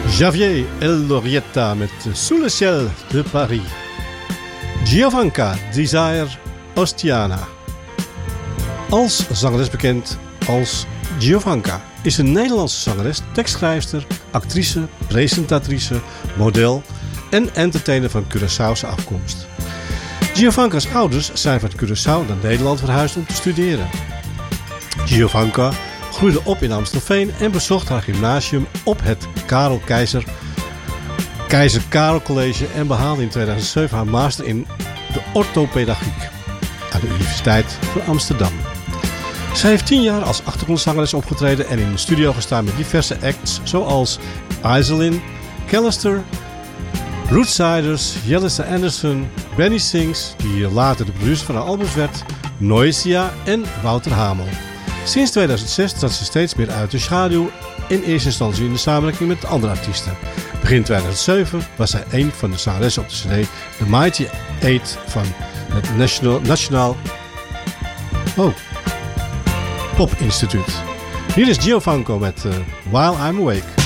Javier Elorrieta met Sous le ciel de Paris. Giovanka Desire Ostiana. Als zangeres bekend als Giovanka is een Nederlandse zangeres, tekstschrijfster, actrice, presentatrice, model en entertainer van Curaçaose afkomst. Giovanka's ouders zijn van Curaçao naar Nederland verhuisd om te studeren. Giovanka groeide op in Amstelveen en bezocht haar gymnasium op het Keizer Karel College en behaalde in 2007 haar master in de orthopedagogiek aan de Universiteit van Amsterdam. Zij heeft 10 jaar als achtergrondzangeres opgetreden en in de studio gestaan met diverse acts zoals Iselin, Callister, Rootsiders, Yellisa Anderson, Benny Sings, die later de producer van haar albums werd, Noisia en Wouter Hamel. Sinds 2006 trad ze steeds meer uit de schaduw, in eerste instantie in de samenwerking met andere artiesten. Begin 2007 was zij een van de zangeressen op de CD The Mighty Eight van het Nationaal Pop Instituut. Hier is Giovanka met While I'm Awake.